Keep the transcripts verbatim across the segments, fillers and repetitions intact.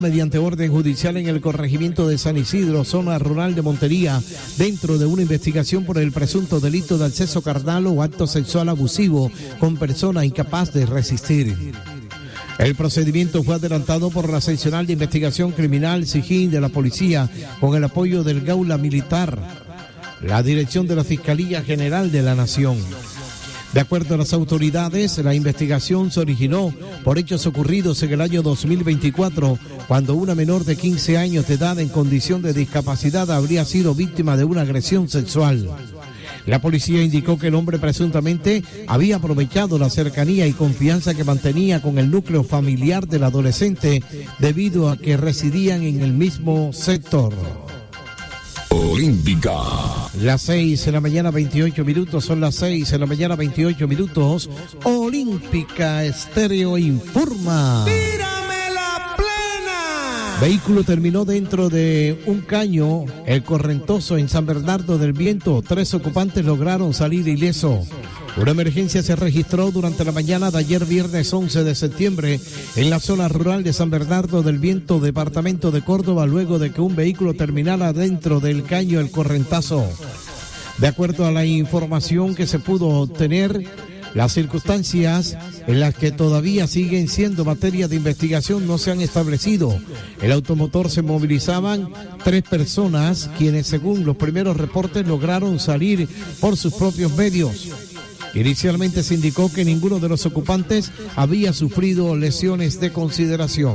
mediante orden judicial en el corregimiento de San Isidro, zona rural de Montería, dentro de una investigación por el presunto delito de acceso carnal o acto sexual abusivo con persona incapaz de resistir. El procedimiento fue adelantado por la seccional de investigación criminal SIGIN de la policía con el apoyo del Gaula Militar, la dirección de la Fiscalía General de la Nación. De acuerdo a las autoridades, la investigación se originó por hechos ocurridos en el año dos mil veinticuatro, cuando una menor de quince años de edad en condición de discapacidad habría sido víctima de una agresión sexual. La policía indicó que el hombre presuntamente había aprovechado la cercanía y confianza que mantenía con el núcleo familiar del adolescente debido a que residían en el mismo sector. Olímpica. Las seis de la mañana veintiocho minutos, son las seis de la mañana veintiocho minutos. Olímpica Estéreo informa. ¡Tírame la plena! Vehículo terminó dentro de un caño, el Correntoso, en San Bernardo del Viento. Tres ocupantes lograron salir ilesos. Una emergencia se registró durante la mañana de ayer viernes once de septiembre en la zona rural de San Bernardo del Viento, departamento de Córdoba, luego de que un vehículo terminara dentro del caño El Correntazo. De acuerdo a la información que se pudo obtener, las circunstancias en las que todavía siguen siendo materia de investigación no se han establecido. El automotor se movilizaban tres personas, quienes según los primeros reportes lograron salir por sus propios medios. Inicialmente se indicó que ninguno de los ocupantes había sufrido lesiones de consideración.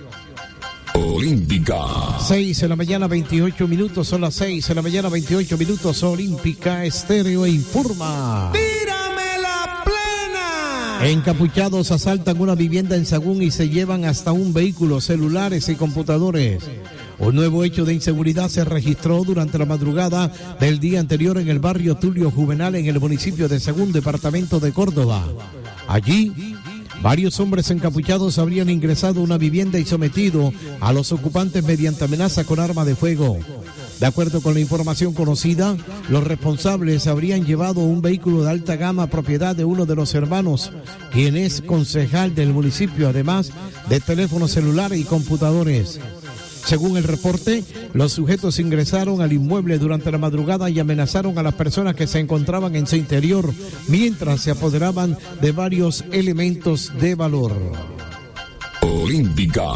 Olímpica. seis de la mañana veintiocho minutos, son las seis de la mañana veintiocho minutos. Olímpica Estéreo informa. ¡Tírame la plena! Encapuchados asaltan una vivienda en Sagún y se llevan hasta un vehículo, celulares y computadores. Un nuevo hecho de inseguridad se registró durante la madrugada del día anterior en el barrio Tulio Juvenal, en el municipio de Sagún, departamento de Córdoba. Allí, varios hombres encapuchados habrían ingresado a una vivienda y sometido a los ocupantes mediante amenaza con arma de fuego. De acuerdo con la información conocida, los responsables habrían llevado un vehículo de alta gama propiedad de uno de los hermanos, quien es concejal del municipio, además de teléfonos celulares y computadores. Según el reporte, los sujetos ingresaron al inmueble durante la madrugada y amenazaron a las personas que se encontraban en su interior, mientras se apoderaban de varios elementos de valor. Olímpica.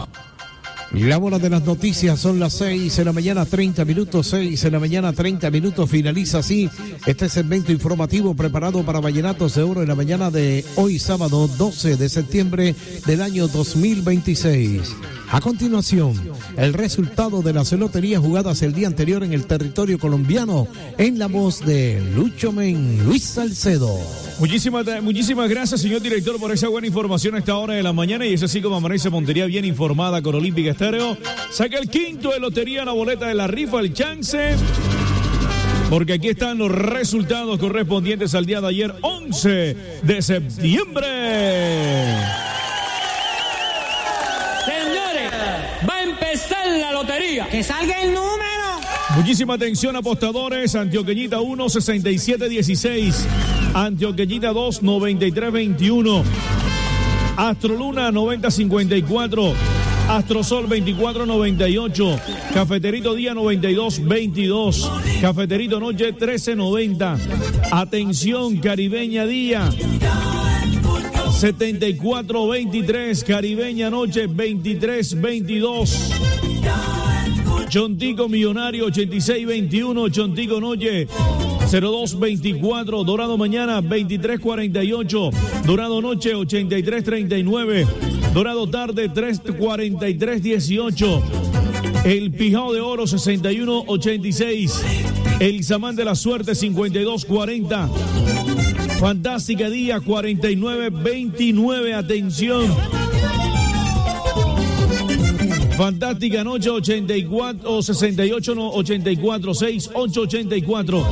La hora de las noticias son las seis de la mañana treinta minutos, seis de la mañana treinta minutos, finaliza así este segmento informativo preparado para Vallenatos de Oro en la mañana de hoy sábado doce de septiembre del año dos mil veintiséis. A continuación, el resultado de las loterías jugadas el día anterior en el territorio colombiano en la voz de Lucho Men, Luis Salcedo. Muchísimas, muchísimas gracias, señor director, por esa buena información a esta hora de la mañana, y es así como amanece Montería bien informada con Olímpica Estéreo. Saca el quinto de lotería, la boleta de la rifa, el chance, porque aquí están los resultados correspondientes al día de ayer, once de septiembre. Va a empezar la lotería. ¡Que salga el número! Muchísima atención, apostadores. Antioqueñita uno, sesenta y siete dieciséis. Antioqueñita dos, noventa y tres veintiuno. Astroluna noventa cincuenta y cuatro. Astrosol veinticuatro noventa y ocho. Cafeterito Día noventa y dos veintidós. Cafeterito Noche trece noventa. Atención, Caribeña Día setenta y cuatro veintitrés, Caribeña Noche veintitrés veintidós. Chontico Millonario ochenta y seis veintiuno, Chontico Noche cero dos veinticuatro, Dorado Mañana veintitrés cuarenta y ocho, Dorado Noche ochenta y tres treinta y nueve, Dorado Tarde tres cuarenta y tres dieciocho, El Pijao de Oro sesenta y uno ochenta y seis, El Samán de la Suerte cincuenta y dos cuarenta. Fantástica Día cuarenta y nueve veintinueve, atención. Fantástica Noche ochenta y cuatro o sesenta y ocho ochenta y cuatro, sesenta y ocho ochenta y cuatro.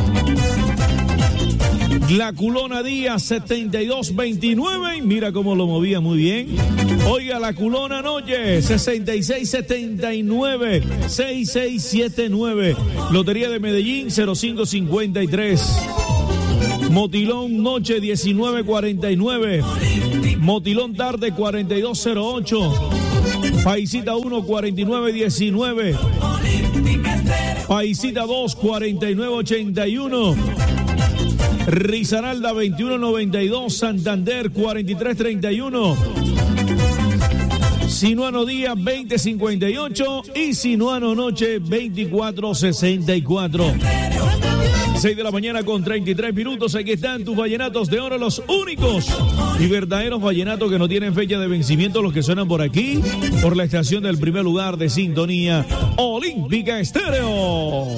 La Culona Día setenta y dos veintinueve, y mira cómo lo movía muy bien. Oiga, la Culona Noche sesenta y seis setenta y nueve, sesenta y seis setenta y nueve. Lotería de Medellín cero cinco cincuenta y tres. Motilón Noche diecinueve cuarenta y nueve. Motilón Tarde cuarenta y dos cero ocho. Paisita uno, cuarenta y nueve diecinueve. Paisita dos, cuarenta y nueve ochenta y uno. Risaralda veintiuno noventa y dos. Santander cuarenta y tres treinta y uno. Sinuano Día veinte cincuenta y ocho y Sinuano Noche veinticuatro sesenta y cuatro. seis de la mañana con treinta y tres minutos. Aquí están tus vallenatos de oro, los únicos y verdaderos vallenatos que no tienen fecha de vencimiento, los que suenan por aquí, por la estación del primer lugar de sintonía, Olímpica Estéreo.